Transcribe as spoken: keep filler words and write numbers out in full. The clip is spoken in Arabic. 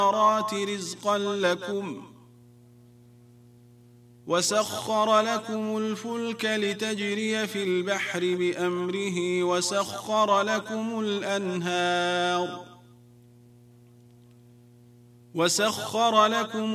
رزقا لكم وسخر لكم الفلك لتجري في البحر بأمره وسخر لكم الأنهار وسخر لكم